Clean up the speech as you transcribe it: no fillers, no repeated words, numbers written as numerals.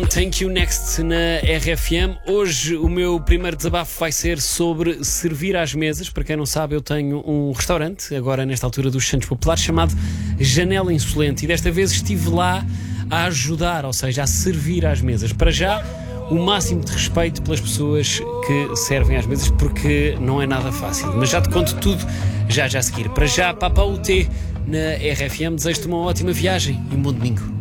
Thank You Next na RFM. Hoje o meu primeiro desabafo vai ser sobre servir às mesas. Para quem não sabe, eu tenho um restaurante, agora nesta altura dos Santos Populares, chamado Janela Insolente. E desta vez estive lá a ajudar, ou seja, a servir às mesas. Para já, o máximo de respeito pelas pessoas que servem às mesas, porque não é nada fácil. Mas já te conto tudo já a seguir. Para já, Papa UT na RFM. Desejo-te uma ótima viagem e um bom domingo.